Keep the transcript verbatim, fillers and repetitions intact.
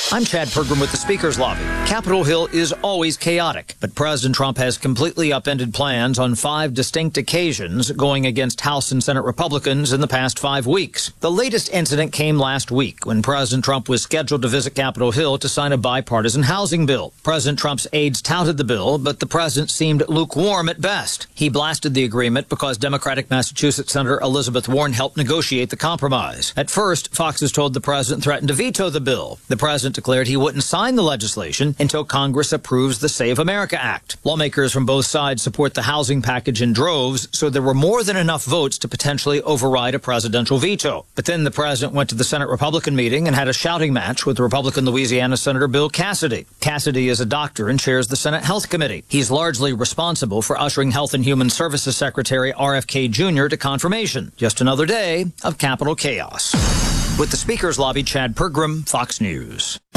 I'm Chad Pergram with the Speaker's Lobby. Capitol Hill is always chaotic, but President Trump has completely upended plans on five distinct occasions going against House and Senate Republicans in the past five weeks. The latest incident came last week when President Trump was scheduled to visit Capitol Hill to sign a bipartisan housing bill. President Trump's aides touted the bill, but the president seemed lukewarm at best. He blasted the agreement because Democratic Massachusetts Senator Elizabeth Warren helped negotiate the compromise. At first, Fox is told the president threatened to veto the bill. The president declared he wouldn't sign the legislation until Congress approves the Save America Act. Lawmakers from both sides support the housing package in droves, so there were more than enough votes to potentially override a presidential veto. But then the president went to the Senate Republican meeting and had a shouting match with Republican Louisiana Senator Bill Cassidy. Cassidy is a doctor and chairs the Senate Health Committee. He's largely responsible for ushering Health and Human Services Secretary R F K Junior to confirmation. Just another day of Capitol chaos. With the Speaker's Lobby, Chad Pergram, Fox News.